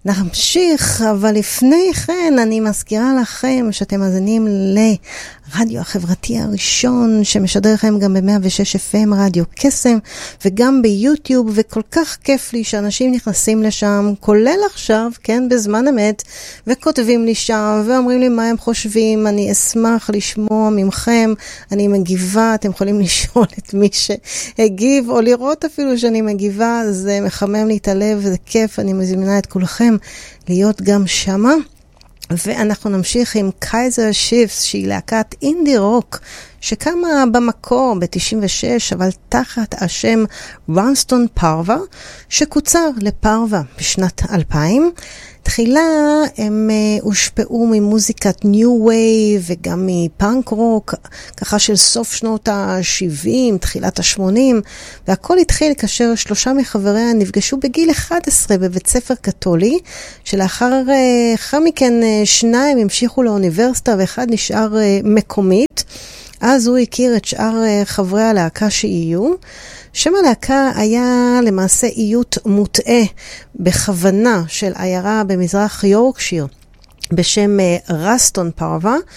נמשיך, אבל לפני כן אני מזכירה לכם שאתם מאזינים לרדיו החברתי הראשון שמשדר לכם גם ב-106 FM רדיו קסם וגם ביוטיוב, וכל כך כיף לי שאנשים נכנסים לשם, כולל עכשיו, כן, בזמן אמת, וכותבים לי שם ואומרים לי מה הם חושבים. אני אשמח לשמוע ממכם, אני מגיבה, אתם יכולים לשאול את מי שהגיב או לראות אפילו שאני מגיבה, זה מחמם לי את הלב, זה כיף, אני מזמינה את כולכם להיות גם שמה. ואנחנו נמשיך עם קייזר שיפס, שהיא להקת אינדי רוק שקמה במקור ב-96, אבל תחת השם רנסטון פרווה, שקוצר לפרווה בשנת 2000. תחילה הם הושפעו ממוזיקת ניו וייב וגם מפאנק רוק, ככה של סוף שנות ה-70, תחילת ה-80, והכל התחיל כאשר 3 מחבריה נפגשו בגיל 11 בבית ספר קתולי, שלאחר מכן 2 המשיכו לאוניברסיטה ואחד נשאר מקומית. אז הוא הכיר את שאר חברי הלהקה שיהיו. שם הלהקה היה למעשה איות מוטעה בכוונה של עיירה במזרח יורקשיר בשם רסטון פרווה,